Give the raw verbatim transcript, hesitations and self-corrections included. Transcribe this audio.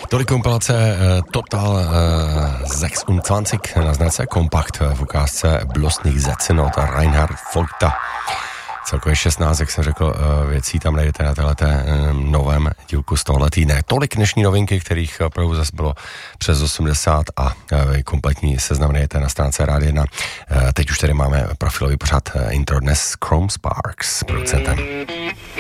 Tolik kompilace uh, Total uh, dvacet na značce Kompakt v ukázce Blostných Sätzen od Reinhard Vogta. Celkově šestnáct, jak jsem řekl, věcí tam najdete na téhleté novém dílku z tohohle týdne. Tolik dnešní novinky, kterých opravdu zase bylo přes osmdesát a kompletní seznam najdete na stránce Rádia jedna. Teď už tady máme profilový pořad intro dnes s Chrome Sparks, producentem.